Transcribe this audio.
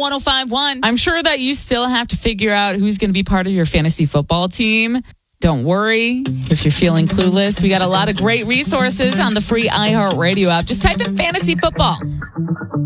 105.1. I'm sure that you still have to figure out who's going to be part of your fantasy football team. Don't worry if you're feeling clueless. We got a lot of great resources on the free iHeartRadio app. Just type in fantasy football.